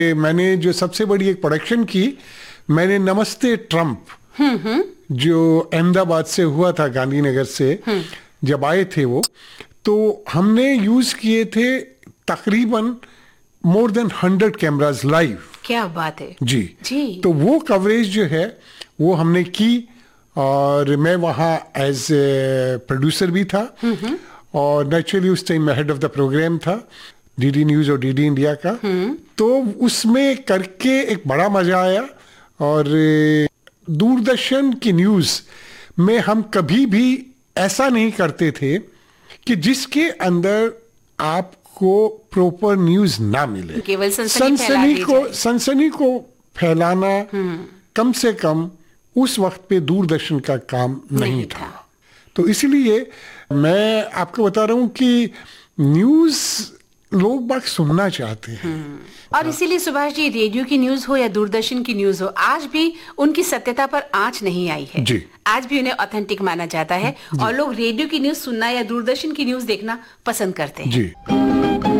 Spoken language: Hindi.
मैंने जो सबसे बड़ी एक प्रोडक्शन की, मैंने नमस्ते ट्रंप जो अहमदाबाद से हुआ था, गांधीनगर से जब आए थे वो, तो हमने यूज किए थे तकरीबन मोर देन 100 कैमरास लाइव। क्या बात है जी। जी। तो वो कवरेज जो है वो हमने की, और मैं वहाँ एज ए प्रोड्यूसर भी था, और नेचुरली उस टाइम मैं हेड ऑफ द प्रोग्राम था डीडी न्यूज और डीडी इंडिया का। तो उसमें करके एक बड़ा मजा आया। और दूरदर्शन की न्यूज में हम कभी भी ऐसा नहीं करते थे कि जिसके अंदर आपको प्रॉपर न्यूज ना मिले। केवल सनसनी को फैलाना कम से कम उस वक्त पे दूरदर्शन का काम नहीं था। तो इसलिए मैं आपको बता रहा हूं कि न्यूज लोग बात सुनना चाहते हैं। और इसीलिए सुभाष जी, रेडियो की न्यूज हो या दूरदर्शन की न्यूज हो, आज भी उनकी सत्यता पर आंच नहीं आई है जी। आज भी उन्हें ऑथेंटिक माना जाता है, और लोग रेडियो की न्यूज सुनना या दूरदर्शन की न्यूज देखना पसंद करते हैं जी।